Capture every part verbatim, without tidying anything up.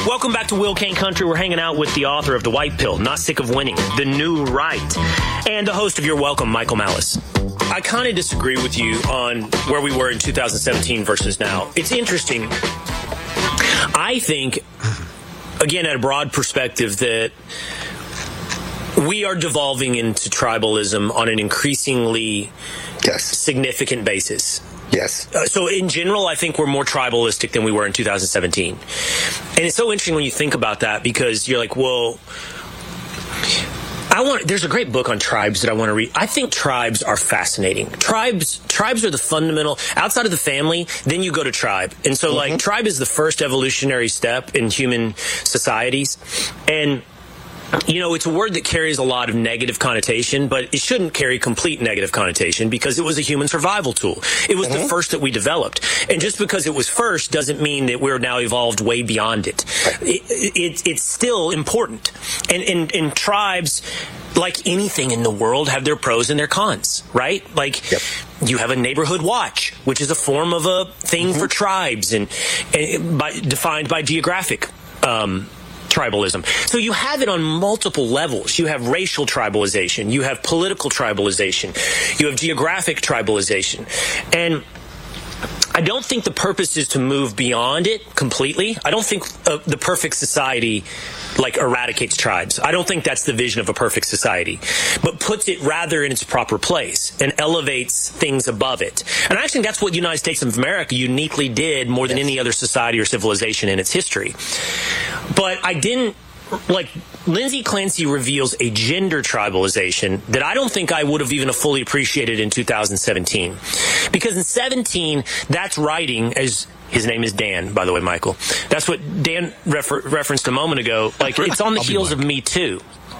Welcome back to Will Kane Country. We're hanging out with the author of The White Pill, Not Sick of Winning, The New Right, and the host of You're Welcome, Michael Malice. I kind of disagree with you on where we were in two thousand seventeen versus now. It's interesting. I think, again, at a broad perspective, that we are devolving into tribalism on an increasingly yes. significant basis. Yes. Uh, so in general, I think we're more tribalistic than we were in two thousand seventeen. And it's so interesting when you think about that, because you're like, well, I want, there's a great book on tribes that I want to read. I think tribes are fascinating. Tribes, tribes are the fundamental, outside of the family, then you go to tribe. And so mm-hmm. like tribe is the first evolutionary step in human societies. And you know, it's a word that carries a lot of negative connotation, but it shouldn't carry complete negative connotation because it was a human survival tool. It was mm-hmm. the first that we developed. And just because it was first doesn't mean that we're now evolved way beyond it. it, it it's still important. And, and, and tribes, like anything in the world, have their pros and their cons, right? Like, yep. you have a neighborhood watch, which is a form of a thing mm-hmm. for tribes and, and by, defined by geographic um tribalism. So you have it on multiple levels. You have racial tribalization. You have political tribalization. You have geographic tribalization. And I don't think the purpose is to move beyond it completely. I don't think uh, the perfect society like eradicates tribes. I don't think that's the vision of a perfect society, but puts it rather in its proper place and elevates things above it. And I actually think that's what the United States of America uniquely did more than yes. any other society or civilization in its history. But I didn't, like, Lindsay Clancy reveals a gender tribalization that I don't think I would have even fully appreciated in two thousand seventeen. Because in seventeen, that's writing, as his name is Dan, by the way, Michael. That's what Dan refer- referenced a moment ago. Like, it's on the heels of Me Too.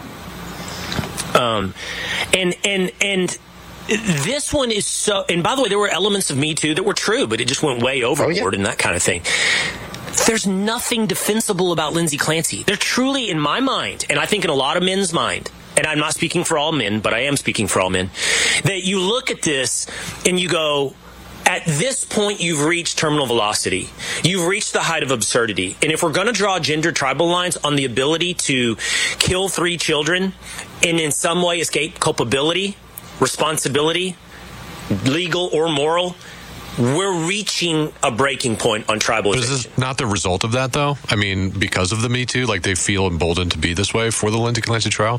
Um, and, and, and, this one is so, and by the way, there were elements of Me Too that were true, but it just went way overboard oh, yeah. and that kind of thing. There's nothing defensible about Lindsay Clancy. They're truly, in my mind, and I think in a lot of men's mind, and I'm not speaking for all men, but I am speaking for all men, that you look at this and you go, at this point, you've reached terminal velocity. You've reached the height of absurdity. And if we're going to draw gender tribal lines on the ability to kill three children and in some way escape culpability, responsibility, legal or moral, we're reaching a breaking point on tribalization. But is this not the result of that, though? I mean, because of the Me Too, like they feel emboldened to be this way for the Lindsay Clancy trial?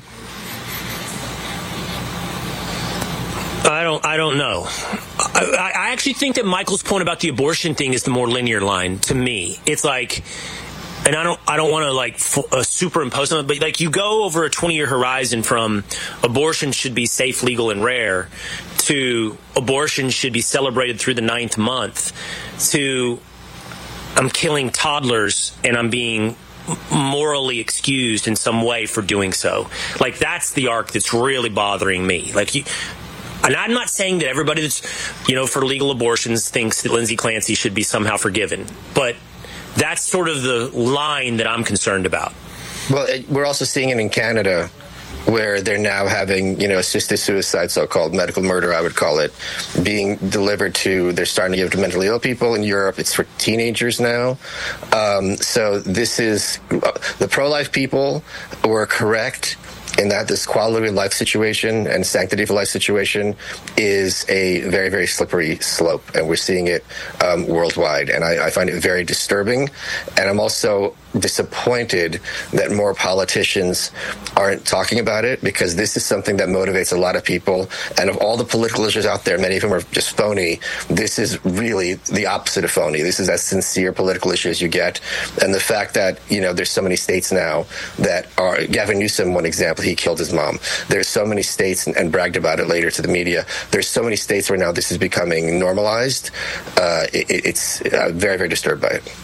I don't. I don't know. I, I actually think that Michael's point about the abortion thing is the more linear line to me. It's like, and I don't. I don't want to like f- uh, superimpose on it, but like you go over a twenty-year horizon from abortion should be safe, legal, and rare to abortion should be celebrated through the ninth month to I'm killing toddlers and I'm being morally excused in some way for doing so. Like that's the arc that's really bothering me. Like you. And I'm not saying that everybody that's, you know, for legal abortions thinks that Lindsay Clancy should be somehow forgiven. But that's sort of the line that I'm concerned about. Well, we're also seeing it in Canada, where they're now having, you know, assisted suicide, so-called medical murder, I would call it, being delivered to, they're starting to give it to mentally ill people. In Europe, it's for teenagers now. Um, so this is, the pro-life people were correct in that this quality of life situation and sanctity of life situation is a very, very slippery slope. And we're seeing it um, worldwide. And I, I find it very disturbing. And I'm also disappointed that more politicians aren't talking about it, because this is something that motivates a lot of people. And of all the political issues out there, many of them are just phony. This is really the opposite of phony. This is as sincere political issue as you get. And the fact that, you know, there's so many states now that are, Gavin Newsom, one example, he killed his mom. There's so many states, and, and bragged about it later to the media, there's so many states where now this is becoming normalized. Uh, it, it's uh, very, very disturbed by it.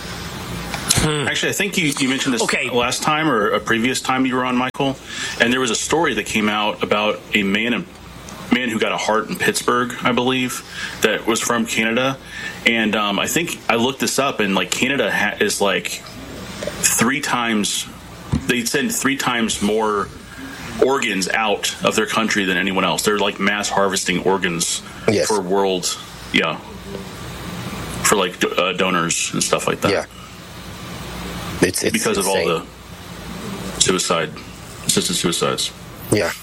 Actually, I think you, you mentioned this okay. last time or a previous time you were on, Michael, and there was a story that came out about a man in, man who got a heart in Pittsburgh, I believe, that was from Canada. And um, I think I looked this up, and like Canada ha- is like three times, they send three times more organs out of their country than anyone else. They're like mass harvesting organs yes. for world, yeah, for like uh, donors and stuff like that. Yeah. It's, it's because insane. of all the suicide, assisted suicides. Yeah.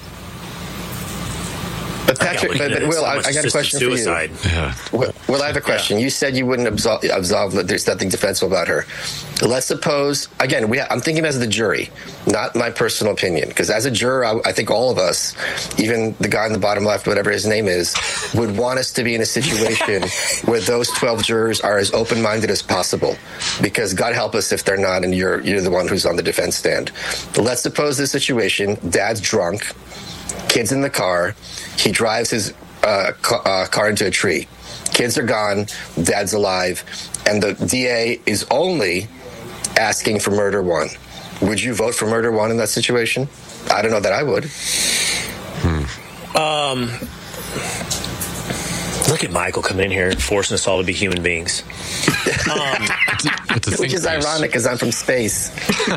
But Patrick, yeah, but, but Will, I, I got a question suicide. for you. Yeah. Will, Will, I have a question. Yeah. You said you wouldn't absolve, absolve that there's nothing defensible about her. Let's suppose, again, we, I'm thinking as the jury, not my personal opinion, because as a juror, I, I think all of us, even the guy in the bottom left, whatever his name is, would want us to be in a situation where those twelve jurors are as open-minded as possible, because God help us if they're not, and you're you're the one who's on the defense stand. But let's suppose this situation, dad's drunk, kids in the car, he drives his uh, ca- uh, car into a tree. Kids are gone, dad's alive, and the D A is only asking for murder one. Would you vote for murder one in that situation? I don't know that I would. Hmm. Um, look at Michael coming in here forcing us all to be human beings. Um, Which is ironic because I'm from space.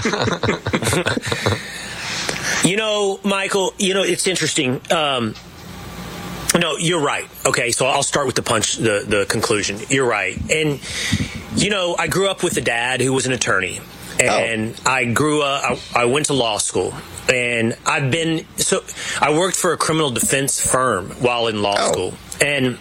You know, Michael, you know, it's interesting. Um, no, you're right. Okay, so I'll start with the punch, the, the conclusion. You're right. And, you know, I grew up with a dad who was an attorney. And oh. I grew up, I, I went to law school. And I've been, so I worked for a criminal defense firm while in law oh. school. And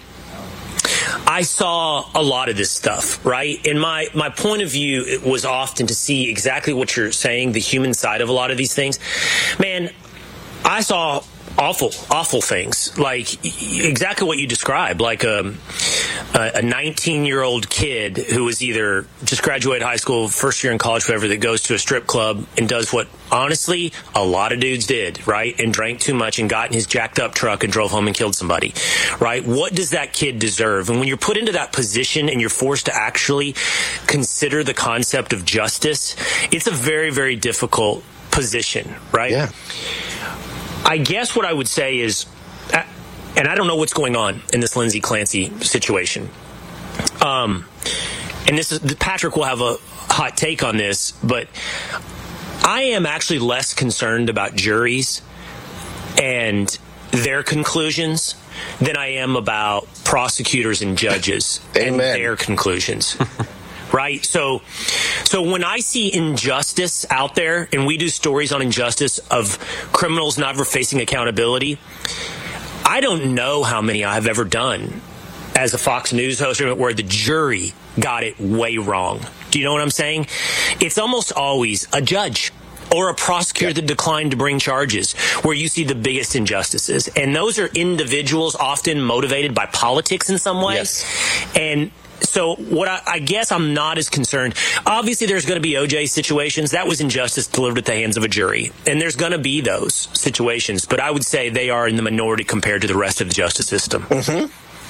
I saw a lot of this stuff, right? And my, my point of view was often to see exactly what you're saying, the human side of a lot of these things. Man, I saw awful, awful things, like exactly what you described, like a a nineteen-year-old kid who was either just graduated high school, first year in college, whatever, that goes to a strip club and does what, honestly, a lot of dudes did, right? And drank too much and got in his jacked-up truck and drove home and killed somebody, right? What does that kid deserve? And when you're put into that position and you're forced to actually consider the concept of justice, it's a very, very difficult position, right? Yeah. I guess what I would say is, and I don't know what's going on in this Lindsay Clancy situation. Um, and this is, Patrick will have a hot take on this, but I am actually less concerned about juries and their conclusions than I am about prosecutors and judges Amen. and their conclusions. Right? So, so when I see injustice out there, and we do stories on injustice of criminals never facing accountability, I don't know how many I've ever done as a Fox News host where the jury got it way wrong. Do you know what I'm saying? It's almost always a judge or a prosecutor that declined to bring charges where you see the biggest injustices. And those are individuals often motivated by politics in some way. Yes. And so what I, I guess I'm not as concerned. Obviously, there's going to be O J situations. That was injustice delivered at the hands of a jury. And there's going to be those situations. But I would say they are in the minority compared to the rest of the justice system. Mm-hmm.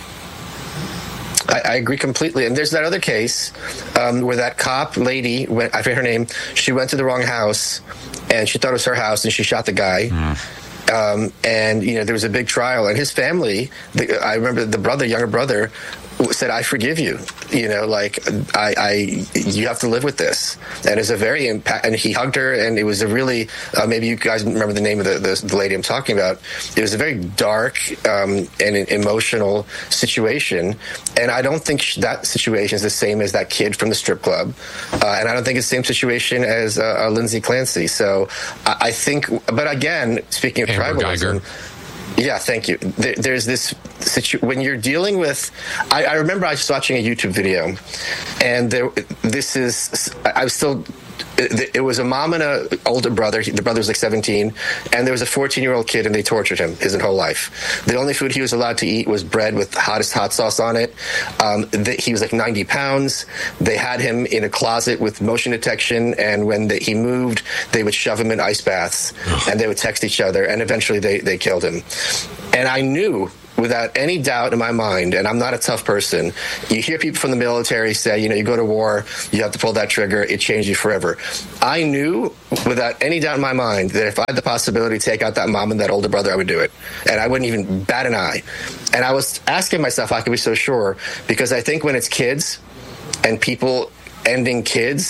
I, I agree completely. And there's that other case um, where that cop lady, went, I forget her name, she went to the wrong house, and she thought it was her house, and she shot the guy. Mm. Um, and, you know, there was a big trial. And his family, the, I remember the brother, younger brother, said, I forgive you. You know, like, I, I, you have to live with this. And it's a very impact, and he hugged her, and it was a really, uh, maybe you guys remember the name of the, the, the lady I'm talking about. It was a very dark um, and emotional situation. And I don't think that situation is the same as that kid from the strip club. Uh, and I don't think it's the same situation as uh, uh, Lindsay Clancy. So I, I think, but again, speaking of Amber tribalism, Geiger. Yeah, thank you. There, there's this situ- when you're dealing with. I, I remember I was watching a YouTube video, and there. This is. I was still. It, it was a mom and a older brother. The brother was like seventeen, and there was a fourteen-year-old kid, and they tortured him his whole life. The only food he was allowed to eat was bread with the hottest hot sauce on it. Um, the, he was like ninety pounds. They had him in a closet with motion detection, and when the, he moved, they would shove him in ice baths, and they would text each other, and eventually they, they killed him. And I knew, without any doubt in my mind, and I'm not a tough person, you hear people from the military say, you know, you go to war, you have to pull that trigger, it changed you forever. I knew, without any doubt in my mind, that if I had the possibility to take out that mom and that older brother, I would do it. And I wouldn't even bat an eye. And I was asking myself how I could be so sure, because I think when it's kids and people ending kids,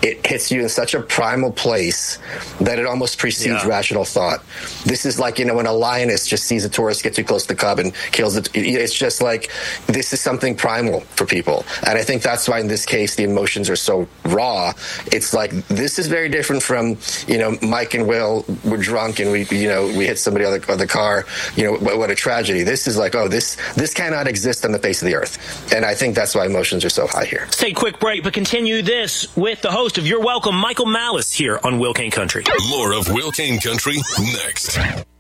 it hits you in such a primal place that it almost precedes yeah. rational thought. This is like, you know, when a lioness just sees a tourist get too close to the cub and kills it. It's just like, this is something primal for people. And I think that's why in this case, the emotions are so raw. It's like, this is very different from, you know, Mike and Will were drunk and we, you know, we hit somebody on the, on the car. You know, what, what a tragedy. This is like, oh, this, this cannot exist on the face of the earth. And I think that's why emotions are so high here. Let's take a quick break, but continue this with the host of You're Welcome, Michael Malice, here on Will Kane Country. More of Will Kane Country next.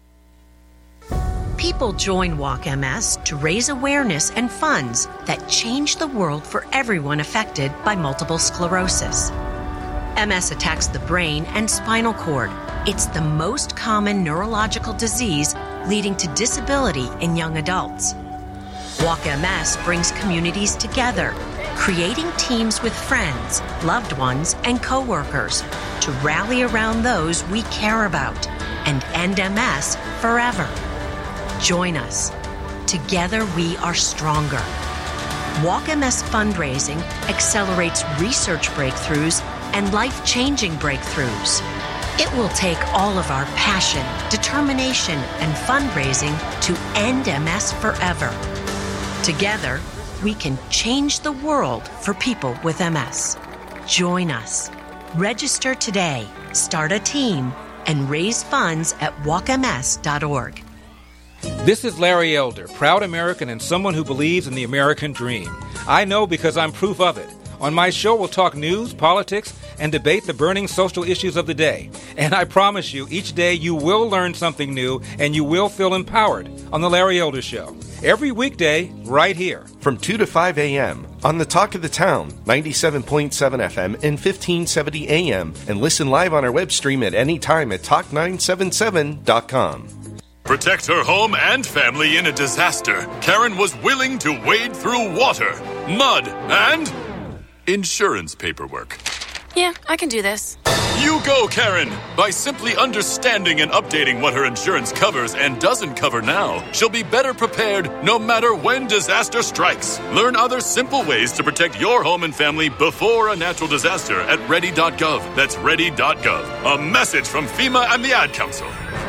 People join Walk M S to raise awareness and funds that change the world for everyone affected by multiple sclerosis. M S attacks the brain and spinal cord. It's the most common neurological disease leading to disability in young adults. Walk M S brings communities together, creating teams with friends, loved ones, and coworkers to rally around those we care about and end M S forever. Join us. Together we are stronger. Walk M S fundraising accelerates research breakthroughs and life-changing breakthroughs. It will take all of our passion, determination, and fundraising to end M S forever. Together, we can change the world for people with M S. Join us. Register today, start a team, and raise funds at walk m s dot org. This is Larry Elder, proud American and someone who believes in the American dream. I know because I'm proof of it. On my show, we'll talk news, politics, and debate the burning social issues of the day. And I promise you, each day you will learn something new and you will feel empowered on The Larry Elder Show. Every weekday, right here. From two to five a.m. on the Talk of the Town, ninety-seven point seven F M and fifteen seventy A M. And listen live on our web stream at any time at talk nine seven seven dot com. Protect her home and family in a disaster. Karen was willing to wade through water, mud, and insurance paperwork. Yeah, I can do this. You go, Karen! By simply understanding and updating what her insurance covers and doesn't cover now, she'll be better prepared no matter when disaster strikes. Learn other simple ways to protect your home and family before a natural disaster at ready dot gov. That's ready dot gov. A message from FEMA and the Ad Council.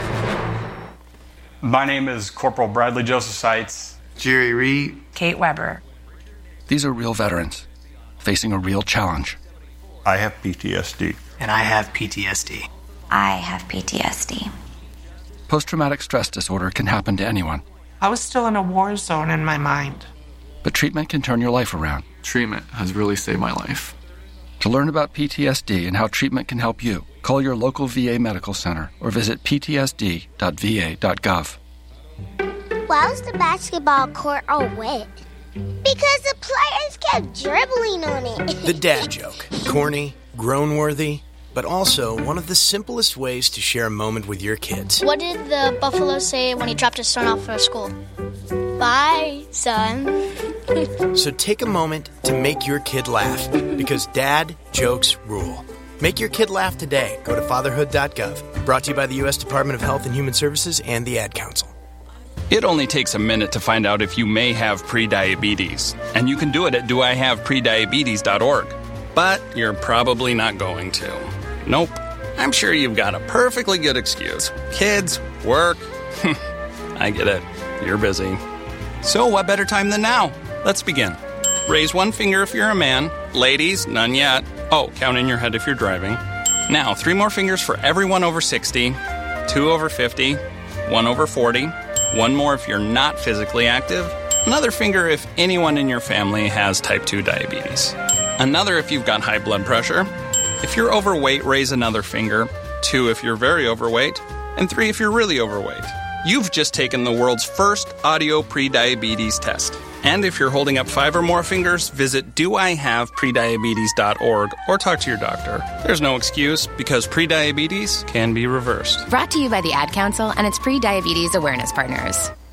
My name is Corporal Bradley Joseph Seitz. Jerry Reed. Kate Weber. These are real veterans facing a real challenge. I have P T S D. And I have P T S D. I have P T S D. Post-traumatic stress disorder can happen to anyone. I was still in a war zone in my mind. But treatment can turn your life around. Treatment has really saved my life. To learn about P T S D and how treatment can help you, call your local V A medical center or visit p t s d dot v a dot gov. Why was the basketball court all wet? Because the players kept dribbling on it. The dad joke. Corny, groan-worthy, but also one of the simplest ways to share a moment with your kids. What did the buffalo say when he dropped his son off for school? Bye, son. So take a moment to make your kid laugh, because dad jokes rule. Make your kid laugh today. Go to fatherhood dot gov. Brought to you by the U S Department of Health and Human Services and the Ad Council. It only takes a minute to find out if you may have prediabetes, and you can do it at do I have prediabetes dot org. But you're probably not going to. Nope. I'm sure you've got a perfectly good excuse. Kids, work. I get it. You're busy. So what better time than now? Let's begin. Raise one finger if you're a man. Ladies, none yet. Oh, count in your head if you're driving. Now, three more fingers for everyone over sixty, two over fifty, one over forty, one more if you're not physically active, another finger if anyone in your family has type two diabetes, another if you've got high blood pressure. If you're overweight, raise another finger, two if you're very overweight, and three if you're really overweight. You've just taken the world's first audio prediabetes test. And if you're holding up five or more fingers, visit do I have prediabetes dot org or talk to your doctor. There's no excuse, because prediabetes can be reversed. Brought to you by the Ad Council and its pre-diabetes awareness partners.